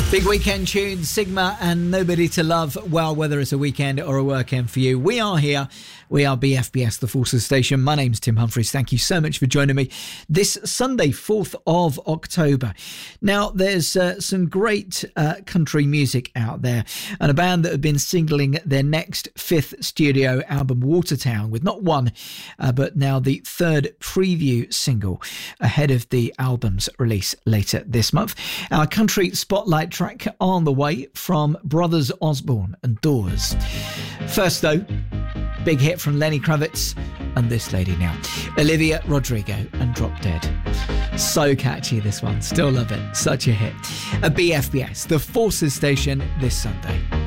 Big weekend tune, Sigma and Nobody to Love. Well, whether it's a weekend or a workend for you, we are here. We are BFBS, the Forces Station. My name's Tim Humphries. Thank you so much for joining me this Sunday, 4th of October. Now, there's some great country music out there, and a band that have been singling their next 5th studio album, Watertown, with not one, but now the 3rd preview single ahead of the album's release later this month. Our country spotlight track on the way from Brothers Osborne and Doors. First, though, big hit from Lenny Kravitz and this lady now, Olivia Rodrigo and Drop Dead. So catchy, this one. Still love it. Such a hit. A BFBS, the Forces Station, this Sunday.